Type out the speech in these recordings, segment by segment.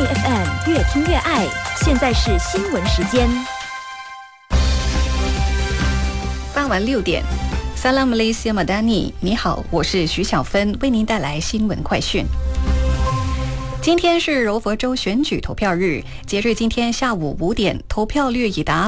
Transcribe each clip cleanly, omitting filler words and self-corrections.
FM 越听越爱，现在是新闻时间。 傍晚6点 Salam Malaysia Madani， 你好，我是徐小芬，为您带来新闻快讯。今天是柔佛州选举投票日，截至今天下午5点，投票率已达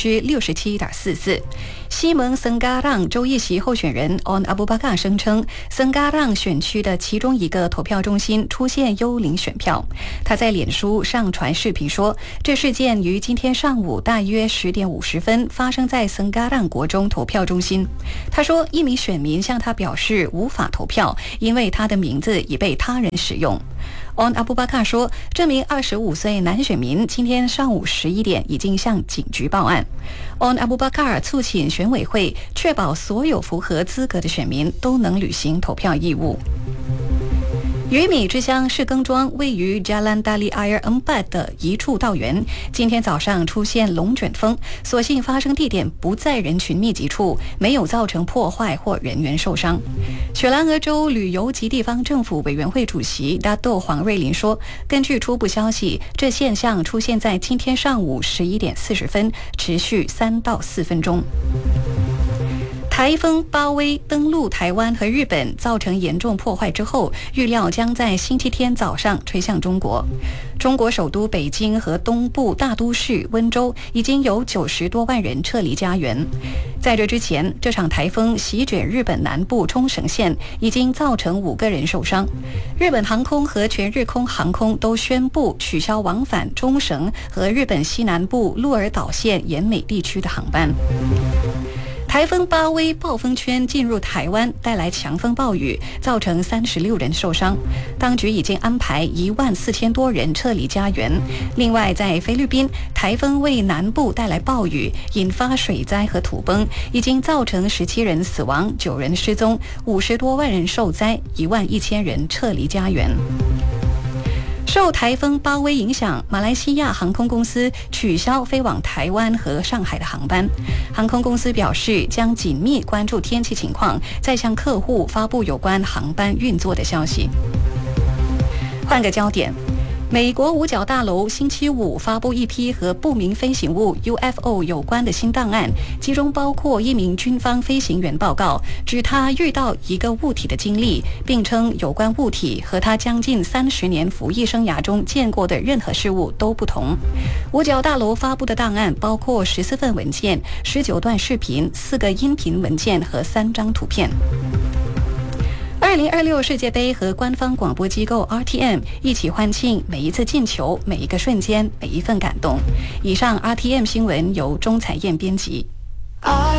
67.44%。西蒙森嘎让州议席候选人 On Abu Bakar 声称，森嘎让选区的其中一个投票中心出现幽灵选票。他在脸书上传视频说，这事件于今天上午大约10点50分发生在森嘎让国中投票中心。他说，一名选民向他表示无法投票，因为他的名字已被他人使用。On Abu Bakar 说，这名25岁男选民今天上午11点已经向警局报案。On Abu Bakar 促请选委会确保所有符合资格的选民都能履行投票义务。鱼米之乡士耕庄位于 Jalan Dali Air 4的一处稻园，今天早上出现龙卷风，所幸发生地点不在人群密集处，没有造成破坏或人员受伤。雪兰莪州旅游及地方政府委员会主席大豆黄瑞林说，根据初步消息，这现象出现在今天上午11点40分，持续3到4分钟。台风巴威登陆台湾和日本，造成严重破坏之后，预料将在星期天早上吹向中国。中国首都北京和东部大都市温州已经有90多万人撤离家园。在这之前，这场台风席卷日本南部冲绳县，已经造成5个人受伤。日本航空和全日空航空都宣布取消往返冲绳和日本西南部鹿儿岛县岩美地区的航班。台风巴威暴风圈进入台湾，带来强风暴雨，造成36人受伤。当局已经安排14000多人撤离家园。另外，在菲律宾，台风为南部带来暴雨，引发水灾和土崩，已经造成17人死亡、9人失踪，50多万人受灾，11000人撤离家园。受台风巴威影响，马来西亚航空公司取消飞往台湾和上海的航班。航空公司表示，将紧密关注天气情况，再向客户发布有关航班运作的消息。换个焦点，美国五角大楼星期五发布一批和不明飞行物 UFO 有关的新档案，其中包括一名军方飞行员报告，指他遇到一个物体的经历，并称有关物体和他将近30年服役生涯中见过的任何事物都不同。五角大楼发布的档案包括14份文件、19段视频、4个音频文件和3张图片。2026世界杯和官方广播机构 RTM 一起欢庆每一次进球、每一个瞬间、每一份感动。以上 RTM 新闻由钟彩燕编辑。